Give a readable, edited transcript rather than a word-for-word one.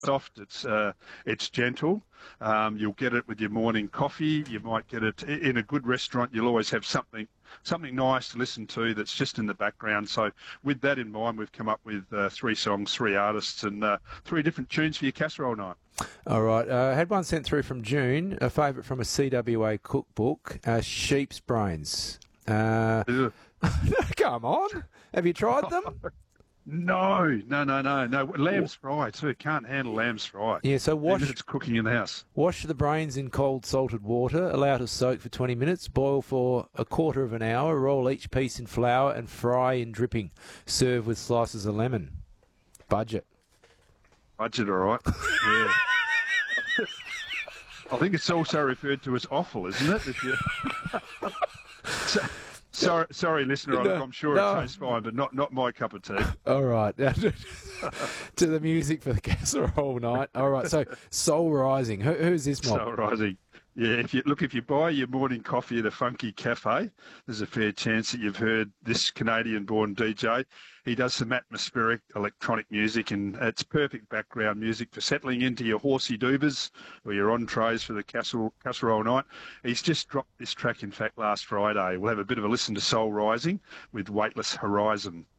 soft. It's gentle. You'll get it with your morning coffee. You might get it in a good restaurant. You'll always have something nice to listen to that's just in the background. So with that in mind, we've come up with 3 songs, 3 artists, and 3 different tunes for your casserole night. All right. I had one sent through from June, a favourite from a CWA cookbook, sheep's brains. Come on. Have you tried them? No. Lamb's fry too. Can't handle lamb's fry. Yeah, so even if it's cooking in the house. Wash the brains in cold salted water, allow to soak for 20 minutes, boil for a quarter of an hour, roll each piece in flour and fry in dripping. Serve with slices of lemon. Budget, all right. Yeah. I think it's also referred to as offal, isn't it? If you... Sorry, listener. I'm sure it tastes fine, but not my cup of tea. All right. To the music for the casserole night. All right. So Soul Rising. Who's this mob? Soul Rising. Yeah, if you buy your morning coffee at a funky cafe, there's a fair chance that you've heard this Canadian-born DJ. He does some atmospheric electronic music, and it's perfect background music for settling into your horsey doobers or your entrees for the casserole night. He's just dropped this track, in fact, last Friday. We'll have a bit of a listen to Soul Rising with Weightless Horizon.